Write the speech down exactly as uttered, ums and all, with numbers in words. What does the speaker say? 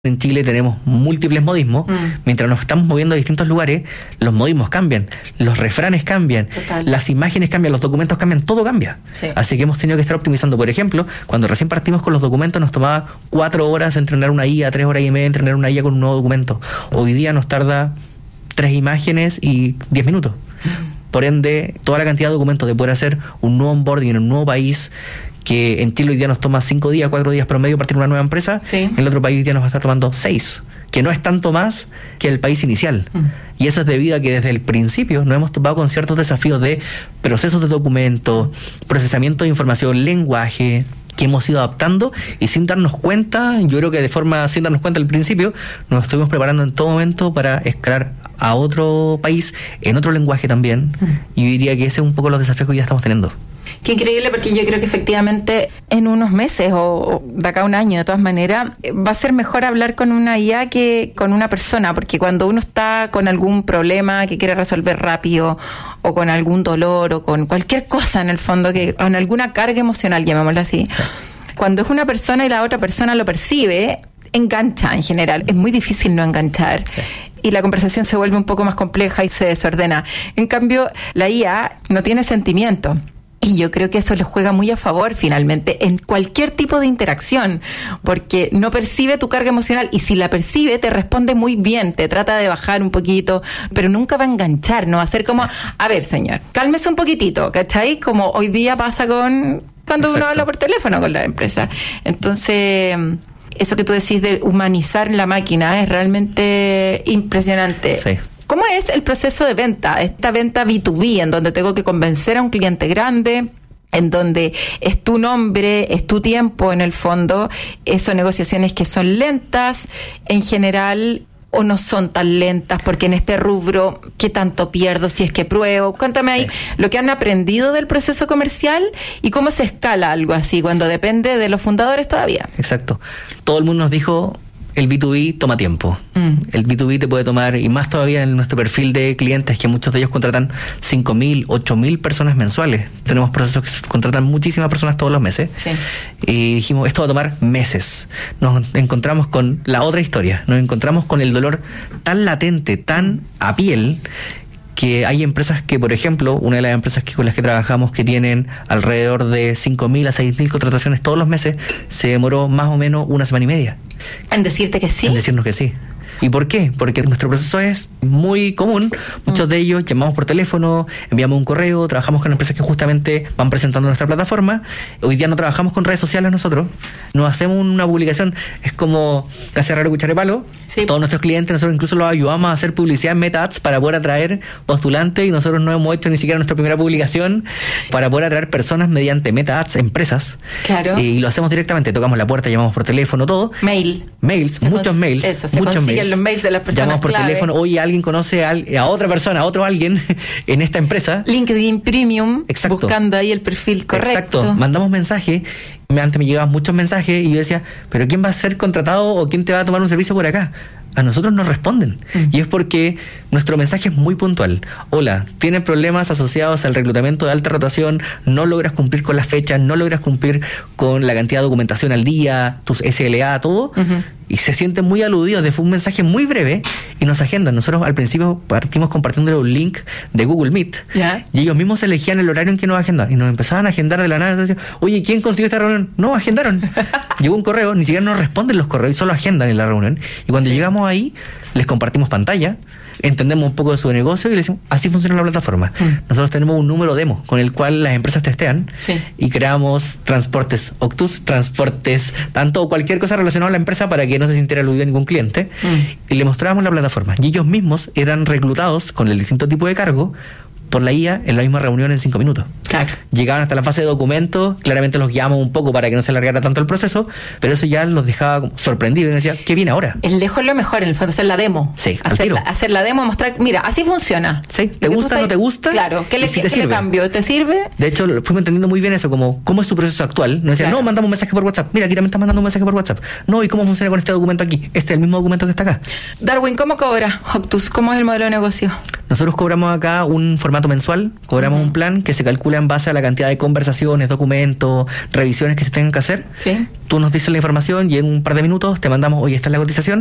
En Chile tenemos múltiples modismos. Mm. Mientras nos estamos moviendo a distintos lugares, los modismos cambian, los refranes cambian, Total. Las imágenes cambian, los documentos cambian, todo cambia. Sí. Así que hemos tenido que estar optimizando. Por ejemplo, cuando recién partimos con los documentos nos tomaba cuatro horas entrenar una I A, tres horas y media entrenar una I A con un nuevo documento. Hoy día nos tarda tres imágenes y diez minutos. Mm. Por ende, toda la cantidad de documentos de poder hacer un nuevo onboarding en un nuevo país, que en Chile hoy día nos toma cinco días, cuatro días promedio partir una nueva empresa, sí. En el otro país hoy día nos va a estar tomando seis, que no es tanto más que el país inicial. Mm. Y eso es debido a que desde el principio nos hemos topado con ciertos desafíos de procesos de documentos, procesamiento de información, lenguaje, que hemos ido adaptando y sin darnos cuenta, yo creo que de forma sin darnos cuenta al principio, nos estuvimos preparando en todo momento para escalar a otro país, en otro lenguaje también. Mm. Y yo diría que ese es un poco los desafíos que hoy ya estamos teniendo. Qué increíble, porque yo creo que efectivamente en unos meses o de acá a un año, de todas maneras, va a ser mejor hablar con una I A que con una persona, porque cuando uno está con algún problema que quiere resolver rápido, o con algún dolor, o con cualquier cosa en el fondo, que con alguna carga emocional, llamémoslo así, sí. Cuando es una persona y la otra persona lo percibe, engancha en general. Es muy difícil no enganchar. Sí. Y la conversación se vuelve un poco más compleja y se desordena. En cambio, la I A no tiene sentimiento. Y yo creo que eso le juega muy a favor finalmente en cualquier tipo de interacción, porque no percibe tu carga emocional, y si la percibe te responde muy bien, te trata de bajar un poquito, pero nunca va a enganchar, no va a ser como, a ver señor, cálmese un poquitito, ¿cachai? Como hoy día pasa con cuando Exacto. uno habla por teléfono con la empresa. Entonces, eso que tú decís de humanizar la máquina es realmente impresionante. Sí. ¿Cómo es el proceso de venta? Esta venta B dos B, en donde tengo que convencer a un cliente grande, en donde es tu nombre, es tu tiempo en el fondo, son negociaciones que son lentas en general, o no son tan lentas, porque en este rubro, ¿qué tanto pierdo si es que pruebo? Cuéntame ahí, sí. Lo que han aprendido del proceso comercial y cómo se escala algo así, cuando depende de los fundadores todavía. Exacto. Todo el mundo nos dijo, el B dos B toma tiempo. Mm. El B dos B te puede tomar, y más todavía en nuestro perfil de clientes, que muchos de ellos contratan cinco mil, ocho mil personas mensuales. Tenemos procesos que contratan muchísimas personas todos los meses. Sí. Y dijimos, esto va a tomar meses. Nos encontramos con la otra historia. Nos encontramos con el dolor tan latente, tan a piel, que hay empresas que, por ejemplo, una de las empresas que con las que trabajamos, que tienen alrededor de cinco mil a seis mil contrataciones todos los meses, se demoró más o menos una semana y media. ¿En decirte que sí? En decirnos que sí. ¿Y por qué? Porque nuestro proceso es muy común. Muchos mm. de ellos llamamos por teléfono, enviamos un correo, trabajamos con empresas que justamente van presentando nuestra plataforma. Hoy día no trabajamos con redes sociales nosotros. Nos hacemos una publicación, es como casi raro escuchar de palo. Sí. Todos nuestros clientes, nosotros incluso los ayudamos a hacer publicidad en Meta Ads para poder atraer postulantes, y nosotros no hemos hecho ni siquiera nuestra primera publicación para poder atraer personas mediante Meta Ads, empresas. Claro. Y lo hacemos directamente, tocamos la puerta, llamamos por teléfono, todo. Mail. Mails, se muchos cons- mails. Eso, se muchos consiguen mails. Los mails de las personas. Llamamos por clave. teléfono, oye, alguien conoce a, a otra persona, a otro alguien en esta empresa. LinkedIn Premium. Exacto. Buscando ahí el perfil correcto. Exacto. Mandamos mensajes. Antes me llegaban muchos mensajes y yo decía, ¿pero quién va a ser contratado o quién te va a tomar un servicio por acá? A nosotros nos responden. Mm. Y es porque nuestro mensaje es muy puntual. Hola, tienes problemas asociados al reclutamiento de alta rotación, no logras cumplir con las fechas, no logras cumplir con la cantidad de documentación al día, tus S L A, todo. Uh-huh. Y se sienten muy aludidos. De un mensaje muy breve y nos agendan. Nosotros al principio partimos compartiéndole un link de Google Meet. Yeah. Y ellos mismos elegían el horario en que nos agendaban. Y nos empezaban a agendar de la nada. Entonces, oye, ¿quién consiguió esta reunión? No, agendaron. Llegó un correo, ni siquiera nos responden los correos, solo agendan en la reunión. Y cuando sí. llegamos ahí, les compartimos pantalla, entendemos un poco de su negocio y le decimos, así funciona la plataforma. Mm. Nosotros tenemos un número demo con el cual las empresas testean sí. y creamos transportes Octus, transportes, tanto o cualquier cosa relacionada a la empresa para que no se sintiera aludido a ningún cliente. Mm. Y le mostramos la plataforma. Y ellos mismos eran reclutados con el distinto tipo de cargo por la I A en la misma reunión en cinco minutos. Claro. Llegaban hasta la fase de documentos, claramente los guiamos un poco para que no se alargara tanto el proceso, pero eso ya los dejaba como sorprendidos y decía, ¿qué viene ahora? El lejos lo mejor, en el fondo, hacer la demo. Sí, hacer la, hacer la demo, mostrar, mira, así funciona. Sí, ¿te gusta, no te gusta? Claro, ¿qué le, si ¿qué le cambio? ¿Te sirve? De hecho, fuimos entendiendo muy bien eso, como, ¿cómo es tu proceso actual? Nos decían, claro. no, mandamos un mensaje por WhatsApp. Mira, aquí también estás mandando un mensaje por WhatsApp. No, ¿y cómo funciona con este documento aquí? Este es el mismo documento que está acá. Darwin, ¿cómo cobra Octus? ¿Cómo es el modelo de negocio? Nosotros cobramos acá un formato formato mensual, cobramos uh-huh. un plan que se calcula en base a la cantidad de conversaciones, documentos, revisiones que se tengan que hacer. Sí. Tú nos dices la información y en un par de minutos te mandamos, oye, esta es la cotización,